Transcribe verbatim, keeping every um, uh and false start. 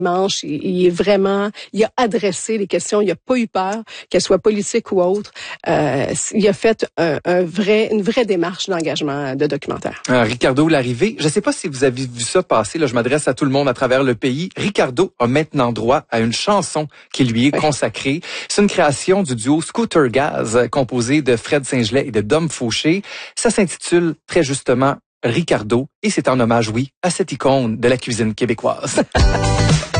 manche, il, il est vraiment, il a adressé les questions, il n'a pas eu peur, qu'elles soient politiques ou autres. Euh, il a fait un, un vrai, une vraie démarche d'engagement de documentaire. Euh, Ricardo Larrivée, je ne sais pas si vous avez vu ça passer, là, je m'adresse à tout le monde à travers le pays. Ricardo a maintenant droit à une chanson qui lui est oui. consacrée. C'est une création du duo Scooter Gaz, composé de Fred Saint-Gelais et de Dom Fauché. Ça s'intitule très justement Ricardo, et c'est en hommage, oui, à cette icône de la cuisine québécoise.